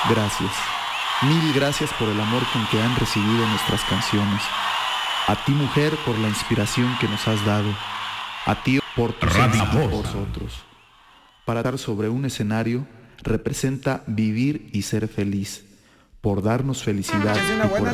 Gracias. Mil gracias por el amor con que han recibido nuestras canciones. A ti, mujer, por la inspiración que nos has dado. A ti por tu sentir por nosotros. Para estar sobre un escenario representa vivir y ser feliz. Por darnos felicidad y por